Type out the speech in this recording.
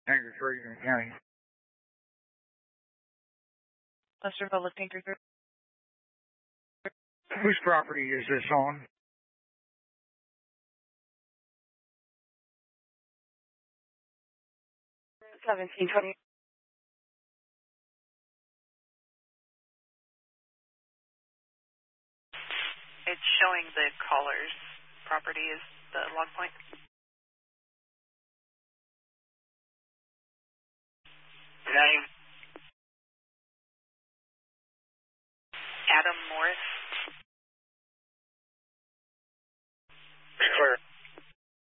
Anchor Creek in County. Western Public Anchor Creek. Whose property is this on? $17.20. It's showing the caller's property is the log point. Name? Adam Morris.